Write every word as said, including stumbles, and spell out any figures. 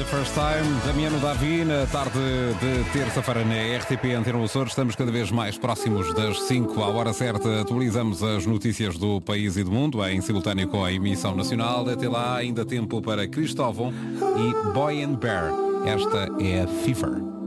First Time, Damiano Davi, na tarde de terça-feira na R T P Antena Açores. Estamos cada vez mais próximos das cinco à hora certa. Atualizamos as notícias do país e do mundo em simultâneo com a emissão nacional. Até lá ainda tempo para Cristóvão e Boy and Bear. Esta é a Fever.